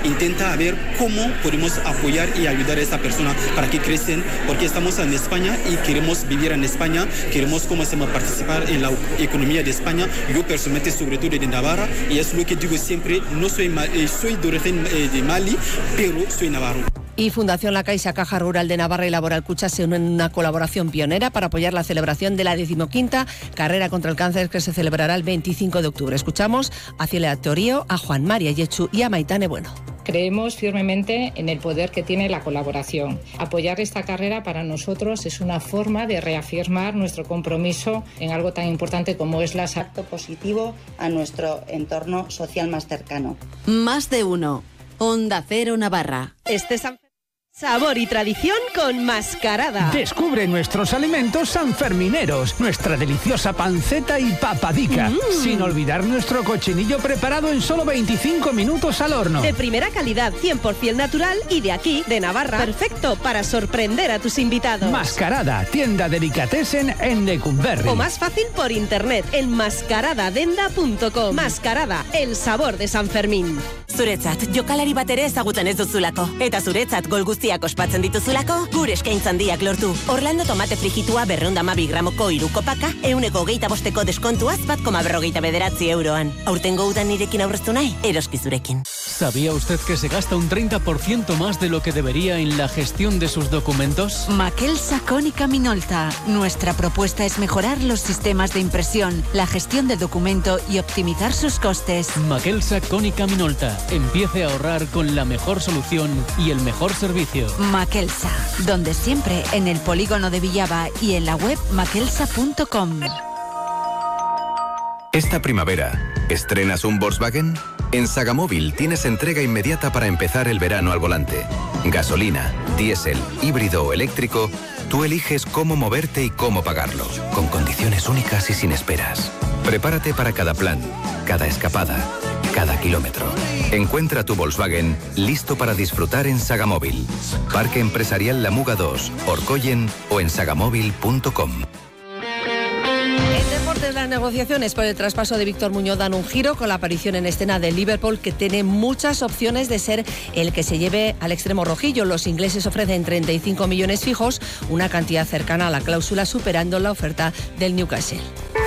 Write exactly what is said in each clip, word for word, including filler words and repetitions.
intenta ver cómo podemos apoyar y ayudar a esta persona para que crecen, porque estamos en España y queremos vivir en España, queremos cómo se llama participar en la economía de España. Yo personalmente, sobre todo de Navarra, y es lo que digo siempre, no soy, eh, soy de origen eh, de Mali, pero soy navarro. Y Fundación La Caixa, Caja Rural de Navarra y Laboral Cucha se unen en una colaboración pionera para apoyar la celebración de la decimoquinta carrera contra el cáncer que se celebrará el veinticinco de octubre. Escuchamos a Ciela Torío, a Juan María Yechu y a Maitane Bueno. Creemos firmemente en el poder que tiene la colaboración. Apoyar esta carrera para nosotros es una forma de reafirmar nuestro compromiso en algo tan importante como es la salud. Positivo a nuestro entorno social más cercano. Más de uno. Onda Cero Navarra. Este San... Sabor y tradición con Mascarada. Descubre nuestros alimentos sanfermineros, nuestra deliciosa panceta y papadica, mm. sin olvidar nuestro cochinillo preparado en solo veinticinco minutos al horno. De primera calidad, cien por ciento natural y de aquí, de Navarra. Perfecto para sorprender a tus invitados. Mascarada, tienda delicatessen en Lecumberri. O más fácil por internet en mascaradadenda punto com. Mascarada, el sabor de San Fermín. Zuretzat, jokalari bat ere ezagutzen ez duzulako. Eta zuretzat gol guztiak ospatzen dituzulako, gure eskaintza handiak lortu. Orlando tomate frijitua berrehun eta hamabi gramoko hiruko paka, ehuneko hogeita bosteko deskontuaz bat koma berrogeita bederatzi euroan. Aurtengo udan nirekin aurreztu nahi, eroski zurekin. ¿Sabía usted que se gasta un treinta por ciento más de lo que debería en la gestión de sus documentos? Maquelsa Cónica Minolta. Nuestra propuesta es mejorar los sistemas de impresión, la gestión del documento y optimizar sus costes. Maquelsa Cónica Minolta. Empiece a ahorrar con la mejor solución y el mejor servicio. Maquelsa, donde siempre en el polígono de Villava y en la web maquelsa punto com. Esta primavera, ¿estrenas un Volkswagen? En Sagamóvil tienes entrega inmediata para empezar el verano al volante. Gasolina, diésel, híbrido o eléctrico, tú eliges cómo moverte y cómo pagarlo, con condiciones únicas y sin esperas. Prepárate para cada plan, cada escapada, cada kilómetro. Encuentra tu Volkswagen listo para disfrutar en Sagamóvil. Parque Empresarial La Muga dos, Orcoyen o en sagamóvil punto com. En deportes, las negociaciones por el traspaso de Víctor Muñoz dan un giro con la aparición en escena del Liverpool, que tiene muchas opciones de ser el que se lleve al extremo rojillo. Los ingleses ofrecen treinta y cinco millones fijos, una cantidad cercana a la cláusula, superando la oferta del Newcastle.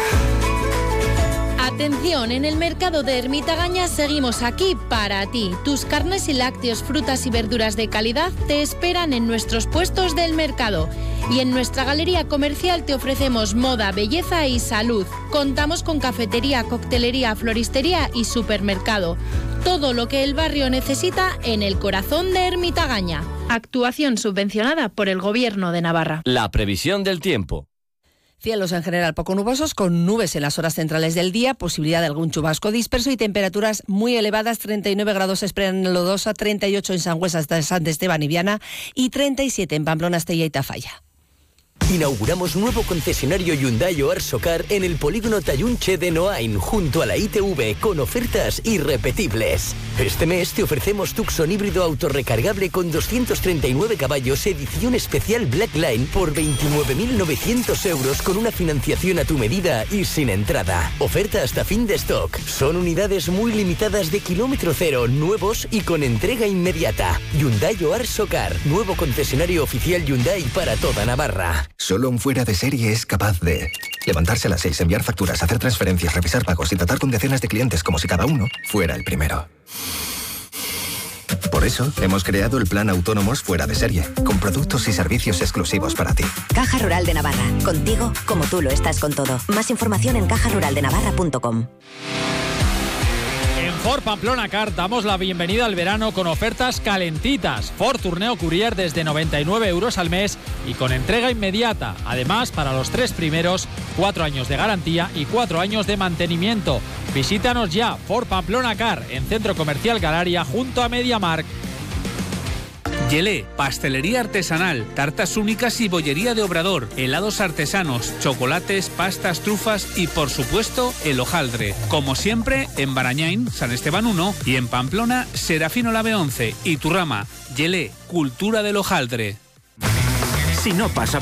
Atención, en el mercado de Ermita-Gaña seguimos aquí para ti. Tus carnes y lácteos, frutas y verduras de calidad te esperan en nuestros puestos del mercado. Y en nuestra galería comercial te ofrecemos moda, belleza y salud. Contamos con cafetería, coctelería, floristería y supermercado. Todo lo que el barrio necesita en el corazón de Ermita-Gaña. Actuación subvencionada por el Gobierno de Navarra. La previsión del tiempo. Cielos en general poco nubosos, con nubes en las horas centrales del día, posibilidad de algún chubasco disperso y temperaturas muy elevadas. treinta y nueve grados se esperan en Lodosa, treinta y ocho en Sangüesa hasta San Esteban y Viana y treinta y siete en Pamplona, Estella y Tafalla. Inauguramos nuevo concesionario Hyundai Oar Socar en el polígono Tayunche de Noain, junto a la I T V, con ofertas irrepetibles. Este mes te ofrecemos Tucson híbrido autorrecargable con doscientos treinta y nueve caballos, edición especial Black Line, por veintinueve mil novecientos euros con una financiación a tu medida y sin entrada. Oferta hasta fin de stock. Son unidades muy limitadas de kilómetro cero, nuevos y con entrega inmediata. Hyundai Oar Socar, nuevo concesionario oficial Hyundai para toda Navarra. Solo un fuera de serie es capaz de levantarse a las seis, enviar facturas, hacer transferencias, revisar pagos y tratar con decenas de clientes como si cada uno fuera el primero. Por eso, hemos creado el Plan Autónomos Fuera de Serie, con productos y servicios exclusivos para ti. Caja Rural de Navarra, contigo como tú lo estás con todo. Más información en caja rural de navarra punto com. Ford Pamplona Car damos la bienvenida al verano con ofertas calentitas. Ford Tourneo Courier desde noventa y nueve euros al mes y con entrega inmediata. Además, para los tres primeros, cuatro años de garantía y cuatro años de mantenimiento. Visítanos ya, Ford Pamplona Car, en Centro Comercial Galaria, junto a MediaMarkt. Yelé, pastelería artesanal, tartas únicas y bollería de Obrador, helados artesanos, chocolates, pastas, trufas y, por supuesto, el hojaldre. Como siempre, en Barañain, San Esteban uno y en Pamplona, Serafino Lave once y Turrama. Yelé, cultura del hojaldre. Si no pasa